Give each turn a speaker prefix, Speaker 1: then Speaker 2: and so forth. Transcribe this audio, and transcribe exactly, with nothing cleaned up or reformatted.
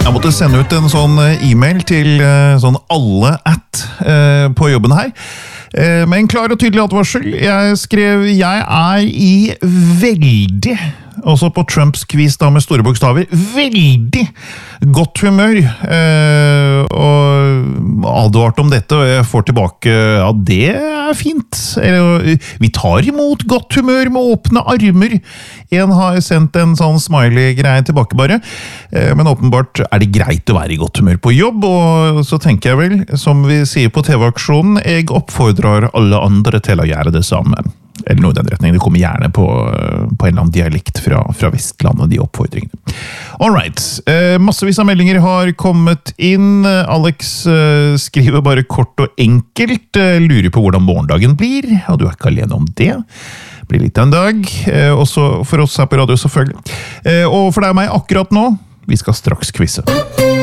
Speaker 1: Jeg måtte sende ut en sånn e-mail til sånn alle at på jobben her. Med en klar og tydelig advarsel. Jeg skrev, jeg er i veldig, også på Trumps quiz da med store bokstaver, veldig godt humør. Og advart om dette, og jeg får tilbake, ja, det er fint. Vi tar imot godt humør med åpne armer. En har sendt en sånn smiley-greie tilbake bare, men åpenbart er det greit å være i godt humør på jobb, og så tenker jeg vel, som vi sier på T V-aksjonen, jeg oppfordrer alle andre til å gjøre det samme. Eller noe i den retningen. Det kommer gjerne på, på en eller annen dialekt fra, fra Vestlandet, de oppfordringene. Alright, eh, massevis av meldinger har kommet inn. Alex eh, skriver bare kort og enkelt, eh, lurer på hvordan morgendagen blir, og du er ikke alene om det. Det blir litt en dag, eh, også for oss her på radio selvfølgelig. Eh, og for deg og meg akkurat nå, vi skal straks quizze.